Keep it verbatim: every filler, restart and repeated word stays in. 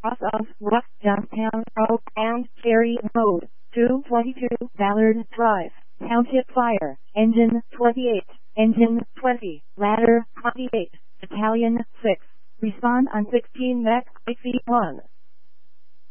off of Rock Downtown Road and Cherry Road, two twenty-two Ballard Drive, Township Fire, Engine twenty-eight, Engine twenty, Ladder twenty-eight, Battalion six. Respond on sixteen Mach one.